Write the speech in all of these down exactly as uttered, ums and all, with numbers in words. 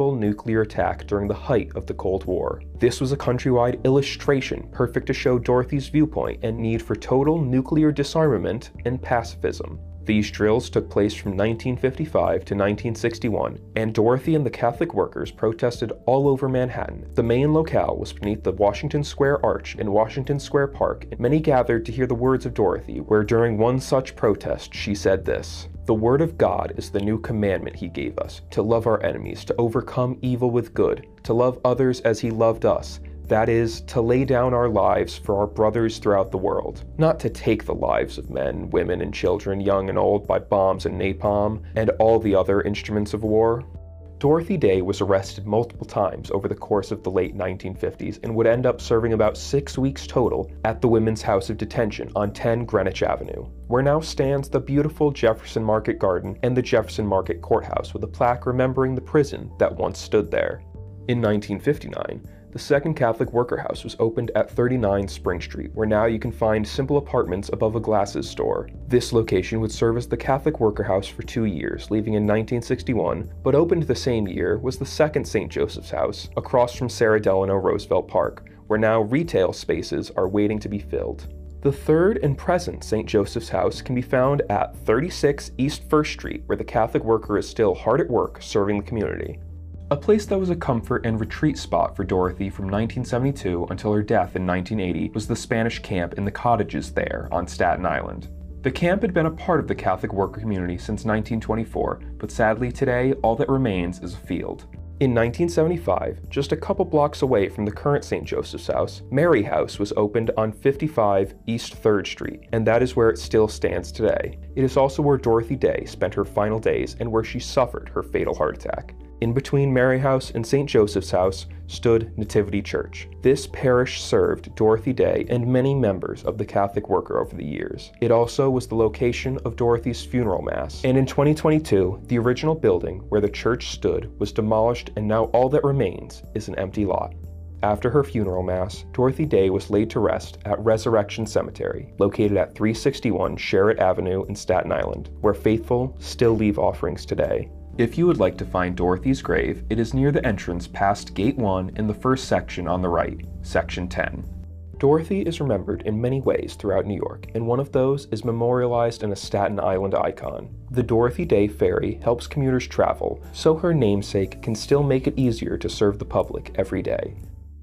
possible nuclear attack during the height of the Cold War. This was a countrywide illustration perfect to show Dorothy's viewpoint and need for total nuclear disarmament and pacifism. These drills took place from nineteen fifty-five to nineteen sixty-one, and Dorothy and the Catholic workers protested all over Manhattan. The main locale was beneath the Washington Square Arch in Washington Square Park, and many gathered to hear the words of Dorothy, where during one such protest she said this: "The word of God is the new commandment he gave us, to love our enemies, to overcome evil with good, to love others as he loved us. That is, to lay down our lives for our brothers throughout the world. Not to take the lives of men, women, and children, young and old, by bombs and napalm, and all the other instruments of war." Dorothy Day was arrested multiple times over the course of the late nineteen fifties and would end up serving about six weeks total at the Women's House of Detention on ten Greenwich Avenue, where now stands the beautiful Jefferson Market Garden and the Jefferson Market Courthouse with a plaque remembering the prison that once stood there. In nineteen fifty-nine, the second Catholic Worker House was opened at thirty-nine Spring Street, where now you can find simple apartments above a glasses store. This location would serve as the Catholic Worker House for two years, leaving in nineteen sixty-one, but opened the same year was the second Saint Joseph's House, across from Sarah Delano Roosevelt Park, where now retail spaces are waiting to be filled. The third and present Saint Joseph's House can be found at thirty-six East First Street, where the Catholic worker is still hard at work serving the community. A place that was a comfort and retreat spot for Dorothy from nineteen seventy-two until her death in nineteen eighty was the Spanish camp in the cottages there on Staten Island. The camp had been a part of the Catholic worker community since nineteen twenty-four, but sadly today all that remains is a field. In nineteen seventy-five, just a couple blocks away from the current Saint Joseph's House, Mary House was opened on fifty-five East third Street, and that is where it still stands today. It is also where Dorothy Day spent her final days and where she suffered her fatal heart attack. In between Mary House and Saint Joseph's House stood Nativity Church. This parish served Dorothy Day and many members of the Catholic worker over the years. It also was the location of Dorothy's funeral mass. And in twenty twenty-two, the original building where the church stood was demolished, and now all that remains is an empty lot. After her funeral mass, Dorothy Day was laid to rest at Resurrection Cemetery, located at three sixty-one Sherritt Avenue in Staten Island, where faithful still leave offerings today. If you would like to find Dorothy's grave, it is near the entrance past Gate one in the first section on the right, Section ten. Dorothy is remembered in many ways throughout New York, and one of those is memorialized in a Staten Island icon. The Dorothy Day Ferry helps commuters travel, so her namesake can still make it easier to serve the public every day.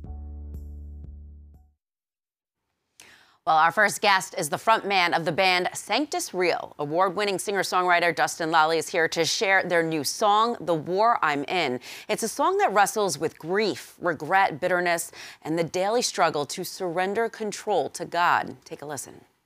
Well, our first guest is the frontman of the band Sanctus Real. Award-winning singer-songwriter Dustin Lally is here to share their new song, The War I'm In. It's a song that wrestles with grief, regret, bitterness, and the daily struggle to surrender control to God. Take a listen.